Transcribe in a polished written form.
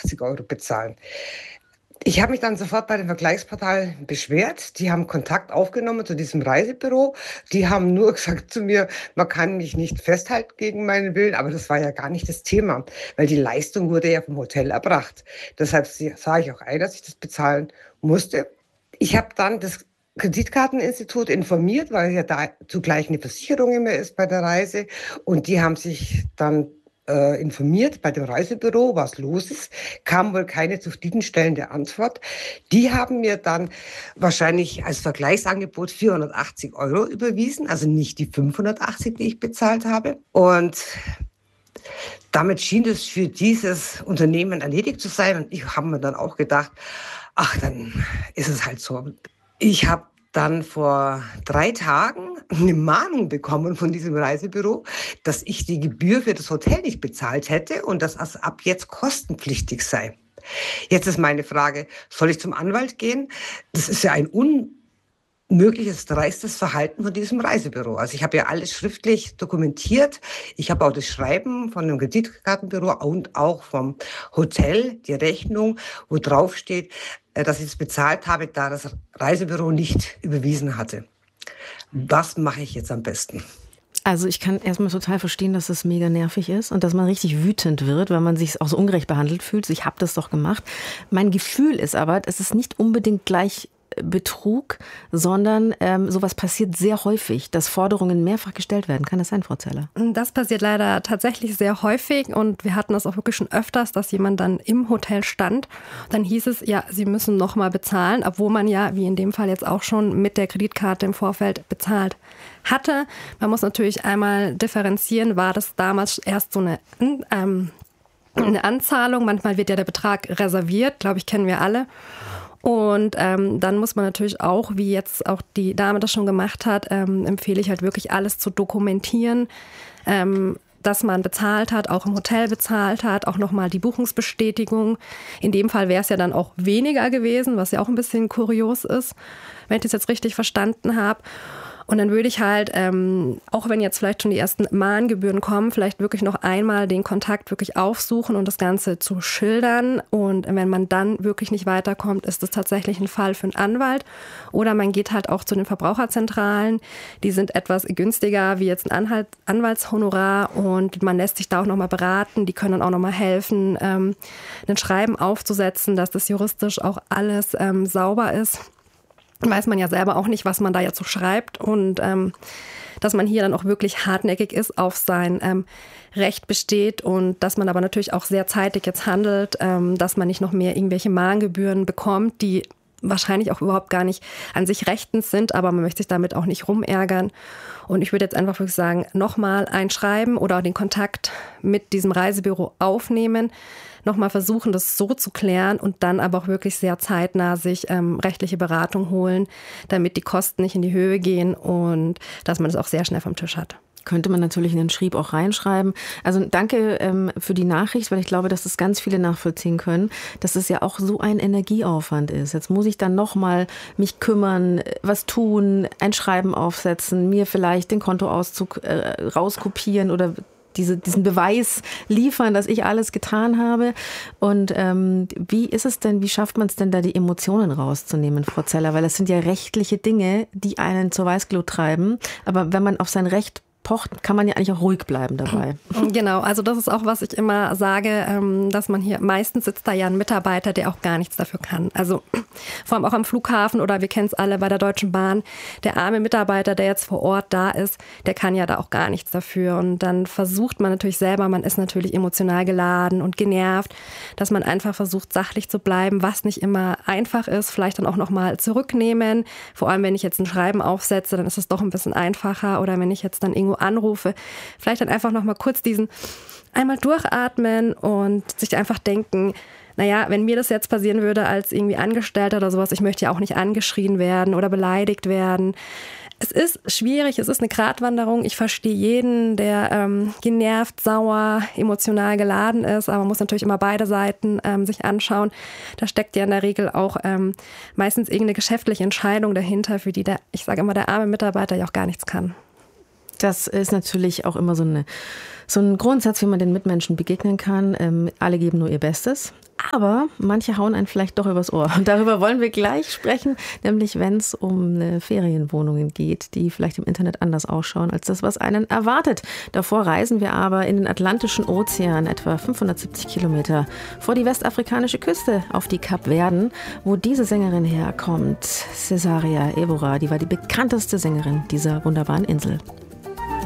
580 € bezahlen. Ich habe mich dann sofort bei dem Vergleichsportal beschwert. Die haben Kontakt aufgenommen zu diesem Reisebüro. Die haben nur gesagt zu mir, man kann mich nicht festhalten gegen meinen Willen, aber das war ja gar nicht das Thema, weil die Leistung wurde ja vom Hotel erbracht. Deshalb sah ich auch ein, dass ich das bezahlen musste. Ich habe dann das Kreditkarteninstitut informiert, weil ja da zugleich eine Versicherung immer ist bei der Reise. Und die haben sich dann informiert bei dem Reisebüro, was los ist, kam wohl keine zufriedenstellende Antwort. Die haben mir dann wahrscheinlich als Vergleichsangebot 480 € überwiesen, also nicht die 580, die ich bezahlt habe. Und damit schien es für dieses Unternehmen erledigt zu sein. Und ich habe mir dann auch gedacht, ach, dann ist es halt so. Ich habe dann vor 3 Tagen eine Mahnung bekommen von diesem Reisebüro, dass ich die Gebühr für das Hotel nicht bezahlt hätte und dass es ab jetzt kostenpflichtig sei. Jetzt ist meine Frage, soll ich zum Anwalt gehen? Das ist ja ein unmögliches, dreistes Verhalten von diesem Reisebüro. Also ich habe ja alles schriftlich dokumentiert. Ich habe auch das Schreiben von dem Kreditkartenbüro und auch vom Hotel, die Rechnung, wo drauf steht, dass ich es bezahlt habe, da das Reisebüro nicht überwiesen hatte. Was mache ich jetzt am besten? Also ich kann erstmal total verstehen, dass das mega nervig ist und dass man richtig wütend wird, weil man sich auch so ungerecht behandelt fühlt. Ich habe das doch gemacht. Mein Gefühl ist aber, es ist nicht unbedingt gleich Betrug, sondern sowas passiert sehr häufig, dass Forderungen mehrfach gestellt werden. Kann das sein, Frau Zeller? Das passiert leider tatsächlich sehr häufig und wir hatten das auch wirklich schon öfters, dass jemand dann im Hotel stand. Dann hieß es, ja, Sie müssen nochmal bezahlen, obwohl man ja, wie in dem Fall jetzt auch schon, mit der Kreditkarte im Vorfeld bezahlt hatte. Man muss natürlich einmal differenzieren, war das damals erst so eine Anzahlung. Manchmal wird ja der Betrag reserviert, glaube ich, kennen wir alle. Und dann muss man natürlich auch, wie jetzt auch die Dame das schon gemacht hat, empfehle ich halt wirklich alles zu dokumentieren, dass man bezahlt hat, auch im Hotel bezahlt hat, auch nochmal die Buchungsbestätigung. In dem Fall wäre es ja dann auch weniger gewesen, was ja auch ein bisschen kurios ist, wenn ich das jetzt richtig verstanden habe. Und dann würde ich halt, auch wenn jetzt vielleicht schon die ersten Mahngebühren kommen, vielleicht wirklich noch einmal den Kontakt wirklich aufsuchen und das Ganze zu schildern. Und wenn man dann wirklich nicht weiterkommt, ist das tatsächlich ein Fall für einen Anwalt. Oder man geht halt auch zu den Verbraucherzentralen. Die sind etwas günstiger wie jetzt ein Anwaltshonorar und man lässt sich da auch nochmal beraten. Die können dann auch nochmal helfen, ein Schreiben aufzusetzen, dass das juristisch auch alles sauber ist. Weiß man ja selber auch nicht, was man da jetzt so schreibt und dass man hier dann auch wirklich hartnäckig ist, auf sein Recht besteht und dass man aber natürlich auch sehr zeitig jetzt handelt, dass man nicht noch mehr irgendwelche Mahngebühren bekommt, die wahrscheinlich auch überhaupt gar nicht an sich rechtens sind, aber man möchte sich damit auch nicht rumärgern. Und ich würde jetzt einfach wirklich sagen, nochmal einschreiben oder den Kontakt mit diesem Reisebüro aufnehmen, nochmal versuchen, das so zu klären und dann aber auch wirklich sehr zeitnah sich rechtliche Beratung holen, damit die Kosten nicht in die Höhe gehen und dass man das auch sehr schnell vom Tisch hat. Könnte man natürlich in den Schrieb auch reinschreiben. Also danke für die Nachricht, weil ich glaube, dass das ganz viele nachvollziehen können, dass es ja auch so ein Energieaufwand ist. Jetzt muss ich dann nochmal mich kümmern, was tun, ein Schreiben aufsetzen, mir vielleicht den Kontoauszug rauskopieren oder diesen Beweis liefern, dass ich alles getan habe. Und wie ist es denn, wie schafft man es denn da, die Emotionen rauszunehmen, Frau Zeller? Weil das sind ja rechtliche Dinge, die einen zur Weißglut treiben. Aber wenn man auf sein Recht pocht, kann man ja eigentlich auch ruhig bleiben dabei. Genau, also das ist auch, was ich immer sage, dass man hier, meistens sitzt da ja ein Mitarbeiter, der auch gar nichts dafür kann. Also vor allem auch am Flughafen oder wir kennen es alle bei der Deutschen Bahn, der arme Mitarbeiter, der jetzt vor Ort da ist, der kann ja da auch gar nichts dafür. Und dann versucht man natürlich selber, man ist natürlich emotional geladen und genervt, dass man einfach versucht, sachlich zu bleiben, was nicht immer einfach ist, vielleicht dann auch nochmal zurücknehmen. Vor allem, wenn ich jetzt ein Schreiben aufsetze, dann ist es doch ein bisschen einfacher. Oder wenn ich jetzt dann irgendwo anrufe, vielleicht dann einfach noch mal kurz diesen einmal durchatmen und sich einfach denken, naja, wenn mir das jetzt passieren würde als irgendwie Angestellter oder sowas, ich möchte ja auch nicht angeschrien werden oder beleidigt werden. Es ist schwierig, es ist eine Gratwanderung. Ich verstehe jeden, der genervt, sauer, emotional geladen ist, aber man muss natürlich immer beide Seiten sich anschauen. Da steckt ja in der Regel auch meistens irgendeine geschäftliche Entscheidung dahinter, für die ich sage immer, der arme Mitarbeiter ja auch gar nichts kann. Das ist natürlich auch immer so ein Grundsatz, wie man den Mitmenschen begegnen kann. Alle geben nur ihr Bestes. Aber manche hauen einen vielleicht doch übers Ohr. Und darüber wollen wir gleich sprechen, nämlich wenn es um Ferienwohnungen geht, die vielleicht im Internet anders ausschauen als das, was einen erwartet. Davor reisen wir aber in den Atlantischen Ozean, etwa 570 Kilometer vor die westafrikanische Küste, auf die Kapverden, wo diese Sängerin herkommt. Cesaria Evora, die war die bekannteste Sängerin dieser wunderbaren Insel.